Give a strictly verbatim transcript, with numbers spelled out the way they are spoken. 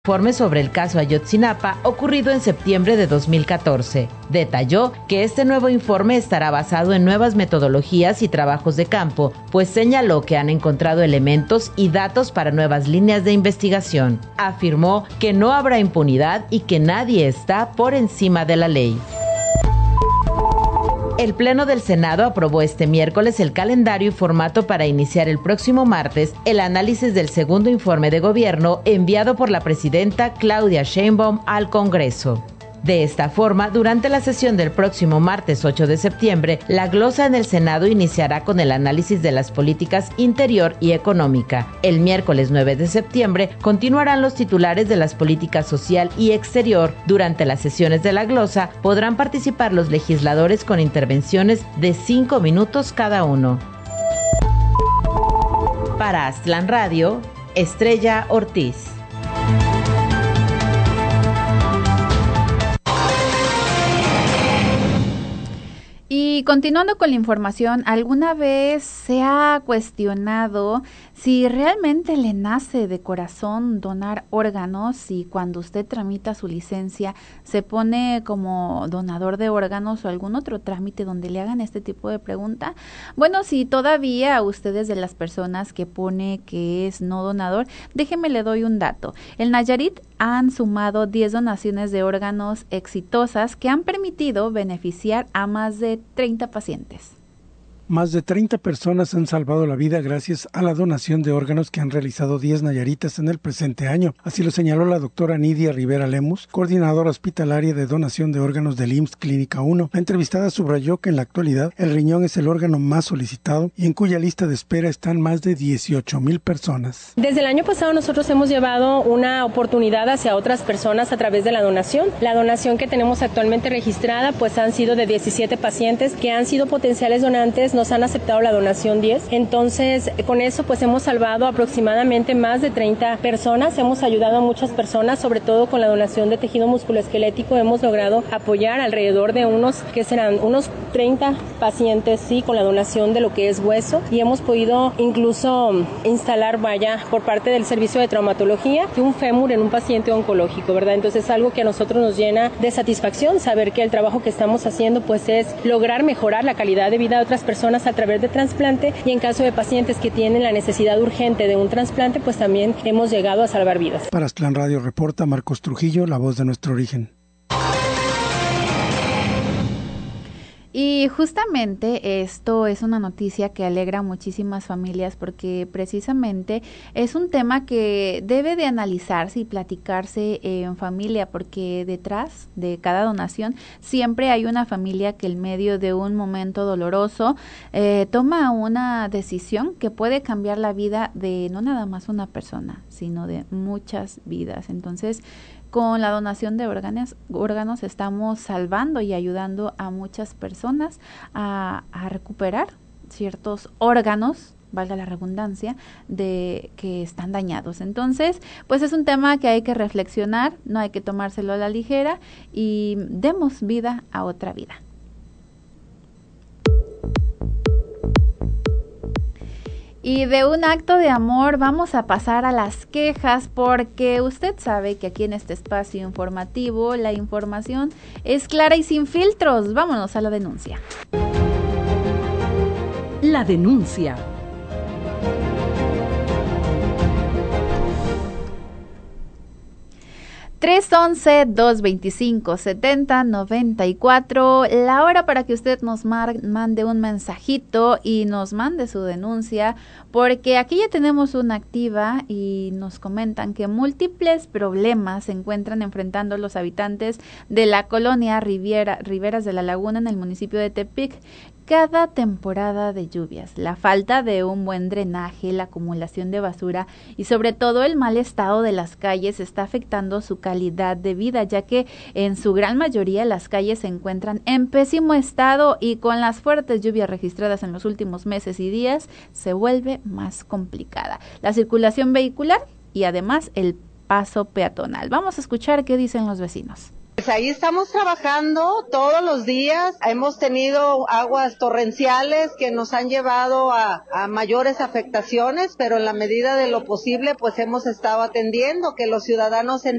Informe sobre el caso Ayotzinapa ocurrido en septiembre de dos mil catorce. Detalló que este nuevo informe estará basado en nuevas metodologías y trabajos de campo, pues señaló que han encontrado elementos y datos para nuevas líneas de investigación. Afirmó que no habrá impunidad y que nadie está por encima de la ley. El Pleno del Senado aprobó este miércoles el calendario y formato para iniciar el próximo martes el análisis del segundo informe de gobierno enviado por la presidenta Claudia Sheinbaum al Congreso. De esta forma, durante la sesión del próximo martes ocho de septiembre, la glosa en el Senado iniciará con el análisis de las políticas interior y económica. El miércoles nueve de septiembre continuarán los titulares de las políticas social y exterior. Durante las sesiones de la glosa podrán participar los legisladores con intervenciones de cinco minutos cada uno. Para Aztlán Radio, Estrella Ortiz. Y continuando con la información, ¿alguna vez se ha cuestionado si realmente le nace de corazón donar órganos y cuando usted tramita su licencia se pone como donador de órganos o algún otro trámite donde le hagan este tipo de pregunta? Bueno, si todavía usted es de las personas que pone que es no donador, déjeme le doy un dato. El Nayarit han sumado diez donaciones de órganos exitosas que han permitido beneficiar a más de treinta pacientes. Más de treinta personas han salvado la vida gracias a la donación de órganos que han realizado diez nayaritas en el presente año. Así lo señaló la doctora Nidia Rivera Lemus, coordinadora hospitalaria de donación de órganos del I M S S Clínica uno. La entrevistada subrayó que en la actualidad el riñón es el órgano más solicitado y en cuya lista de espera están más de dieciocho mil personas. Desde el año pasado nosotros hemos llevado una oportunidad hacia otras personas a través de la donación. La donación que tenemos actualmente registrada pues han sido de diecisiete pacientes que han sido potenciales donantes. Nos han aceptado la donación diez, entonces con eso pues hemos salvado aproximadamente más de treinta personas, hemos ayudado a muchas personas, sobre todo con la donación de tejido musculoesquelético, hemos logrado apoyar alrededor de unos, que serán unos treinta pacientes, sí, con la donación de lo que es hueso, y hemos podido incluso instalar, vaya, por parte del servicio de traumatología, un fémur en un paciente oncológico, ¿verdad? Entonces es algo que a nosotros nos llena de satisfacción, saber que el trabajo que estamos haciendo pues es lograr mejorar la calidad de vida de otras personas a través de trasplante, y en caso de pacientes que tienen la necesidad urgente de un trasplante, pues también hemos llegado a salvar vidas. Para Aztlán Radio reporta Marcos Trujillo, la voz de nuestro origen. Y justamente esto es una noticia que alegra a muchísimas familias porque precisamente es un tema que debe de analizarse y platicarse en familia, porque detrás de cada donación siempre hay una familia que en medio de un momento doloroso eh, toma una decisión que puede cambiar la vida de no nada más una persona, sino de muchas vidas. Entonces, con la donación de órganos, órganos estamos salvando y ayudando a muchas personas a, a recuperar ciertos órganos, valga la redundancia, de que están dañados. Entonces, pues es un tema que hay que reflexionar, no hay que tomárselo a la ligera y demos vida a otra vida. Y de un acto de amor vamos a pasar a las quejas, porque usted sabe que aquí en este espacio informativo la información es clara y sin filtros. Vámonos a la denuncia. La denuncia. tres once, dos veinticinco, setenta, noventa y cuatro, la hora para que usted nos mar- mande un mensajito y nos mande su denuncia, porque aquí ya tenemos una activa y nos comentan que múltiples problemas se encuentran enfrentando los habitantes de la colonia Riviera, Riberas de la Laguna en el municipio de Tepic. Cada temporada de lluvias, la falta de un buen drenaje, la acumulación de basura y sobre todo el mal estado de las calles está afectando su calidad de vida, ya que en su gran mayoría las calles se encuentran en pésimo estado y con las fuertes lluvias registradas en los últimos meses y días se vuelve más complicada la circulación vehicular y además el paso peatonal. Vamos a escuchar qué dicen los vecinos. Pues ahí estamos trabajando todos los días, hemos tenido aguas torrenciales que nos han llevado a, a mayores afectaciones, pero en la medida de lo posible pues hemos estado atendiendo que los ciudadanos